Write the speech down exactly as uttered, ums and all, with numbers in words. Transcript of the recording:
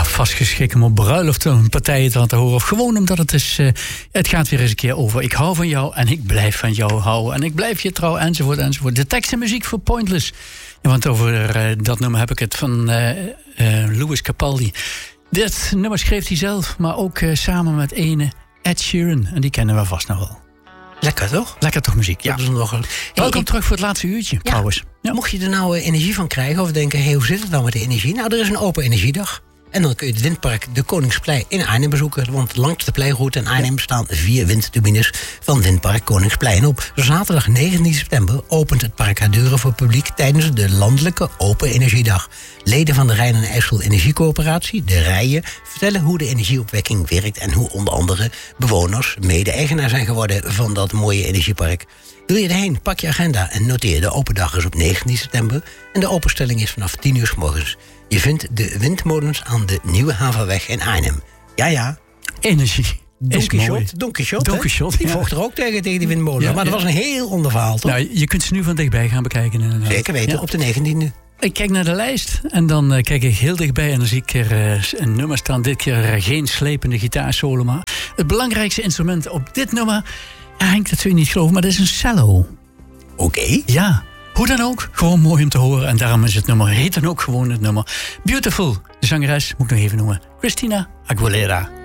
vastgeschikt om op bruiloften partijen te laten horen. Of gewoon omdat het is, uh, het gaat weer eens een keer over. Ik hou van jou en ik blijf van jou houden. En ik blijf je trouw, enzovoort, enzovoort. De tekst en muziek voor Pointless. Ja, want over uh, dat nummer heb ik het van uh, uh, Louis Capaldi. Dit nummer schreef hij zelf, maar ook uh, samen met ene Ed Sheeran. En die kennen we vast nog wel. Lekker toch? Lekker toch muziek, ja. Dat is nog een... Welkom hey, ik... terug voor het laatste uurtje, ja. trouwens. Ja. Mocht je er nou uh, energie van krijgen of denken, hey, hoe zit het nou met de energie? Nou, er is een open energiedag. En dan kun je het windpark de Koningsplein in Arnhem bezoeken. Want langs de pleinroute in Arnhem staan vier windturbines van windpark Koningsplein. Op zaterdag negentien september opent het park haar deuren voor publiek tijdens de landelijke Open Energiedag. Leden van de Rijn en IJssel Energiecoöperatie, de Rijen, vertellen hoe de energieopwekking werkt en hoe onder andere bewoners mede-eigenaar zijn geworden van dat mooie energiepark. Wil je erheen? Pak je agenda en noteer de open dag is op negentien september. En de openstelling is vanaf tien uur 's morgens. Je vindt de windmolens aan de Nieuwe Havenweg in Arnhem. Ja, ja. Energie. Don Quixote. Don Quixote, Don Quixote, die ja. vocht er ook tegen, tegen die windmolens. Ja, maar dat ja. was een heel ander verhaal, toch? Nou, je kunt ze nu van dichtbij gaan bekijken. Inderdaad. Zeker weten, Ja. op de negentiende. Ik kijk naar de lijst en dan uh, kijk ik heel dichtbij... en dan zie ik er uh, een nummer staan. Dit keer uh, geen slepende gitaarsolo, maar... het belangrijkste instrument op dit nummer... Ja, Henk, dat zul je niet geloven, maar dat is een cello. Oké. Okay. Ja, hoe dan ook. Gewoon mooi om te horen. En daarom is het nummer, heet dan ook gewoon het nummer. Beautiful. De zangeres, moet ik nog even noemen. Christina Aguilera.